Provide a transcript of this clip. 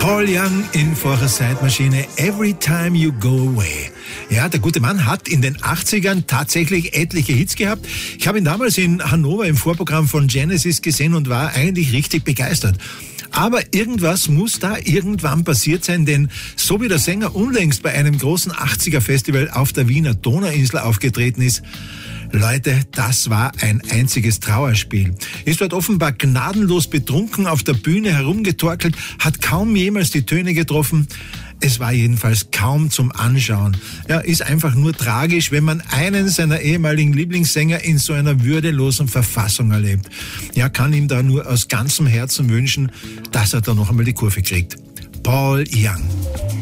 Paul Young in Vorher Zeitmaschine, Every Time You Go Away. Ja, der gute Mann hat in den 80ern tatsächlich etliche Hits gehabt. Ich habe ihn damals in Hannover im Vorprogramm von Genesis gesehen und war eigentlich richtig begeistert. Aber irgendwas muss da irgendwann passiert sein, denn so wie der Sänger unlängst bei einem großen 80er-Festival auf der Wiener Donauinsel aufgetreten ist, Leute, das war ein einziges Trauerspiel. Ist dort offenbar gnadenlos betrunken auf der Bühne herumgetorkelt, hat kaum jemals die Töne getroffen. Es war jedenfalls kaum zum Anschauen. Ja, ist einfach nur tragisch, wenn man einen seiner ehemaligen Lieblingssänger in so einer würdelosen Verfassung erlebt. Ja, kann ihm da nur aus ganzem Herzen wünschen, dass er da noch einmal die Kurve kriegt. Paul Young.